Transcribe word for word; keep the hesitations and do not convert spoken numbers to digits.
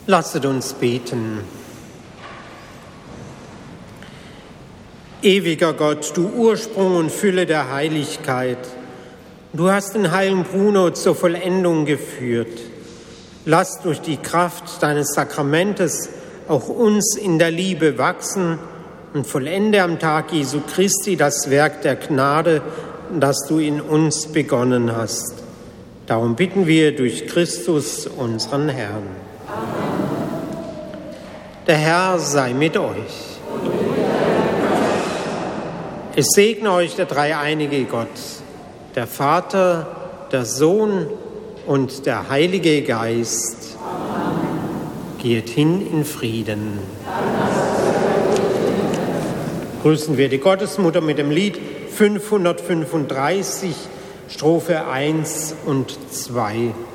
Lasset uns beten. Ewiger Gott, du Ursprung und Fülle der Heiligkeit, du hast den heiligen Bruno zur Vollendung geführt. Lass durch die Kraft deines Sakramentes auch uns in der Liebe wachsen und vollende am Tag Jesu Christi das Werk der Gnade, das du in uns begonnen hast. Darum bitten wir durch Christus, unseren Herrn. Amen. Der Herr sei mit euch. Es segne euch der dreieinige Gott, der Vater, der Sohn und der Heilige Geist. Amen. Geht hin in Frieden. Grüßen wir die Gottesmutter mit dem Lied fünfhundertfünfunddreißig, Strophe eins und zwei.